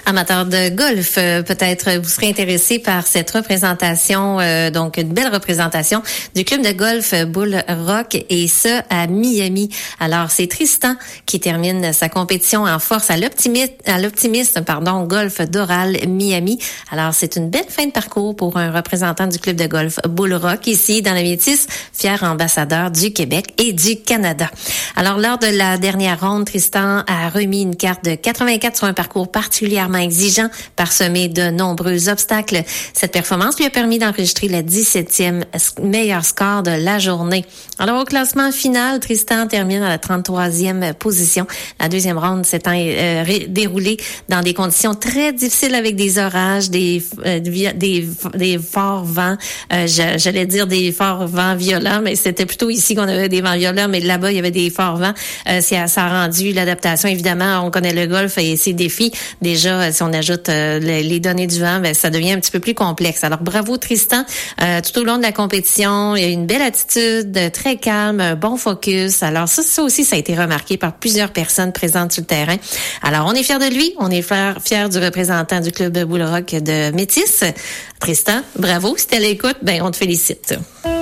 Amateur de golf, peut-être vous serez intéressé par cette représentation, donc une belle représentation du club de golf Bull Rock, et ça à Miami. Alors c'est Tristan qui termine sa compétition en force à l'Optimiste, Golf Doral Miami. Alors c'est une belle fin de parcours pour un représentant du club de golf Bull Rock ici dans la Métis, fier ambassadeur du Québec et du Canada. Alors lors de la dernière ronde, Tristan a remis une carte de 84 sur un parcours particulièrement exigeant, parsemé de nombreux obstacles. Cette performance lui a permis d'enregistrer le 17e meilleur score de la journée. Alors au classement final, Tristan termine à la 33e position. La deuxième ronde s'étant déroulée dans des conditions très difficiles avec des orages, des forts vents. J'allais dire des forts vents violents, mais c'était plutôt ici qu'on avait des vents violents, mais là-bas, il y avait des forts vents. Ça a rendu l'adaptation, évidemment, on connaît le golf et ses défis. Déjà, si on ajoute les données du vent, ça devient un petit peu plus complexe. Alors, bravo Tristan. Tout au long de la compétition, il y a une belle attitude, très calme, un bon focus. Alors, ça aussi, ça a été remarqué par plusieurs personnes présentes sur le terrain. Alors, on est fiers de lui. On est fiers du représentant du club Bull Rock de Métis. Tristan, bravo. Si t'es à l'écoute, on te félicite.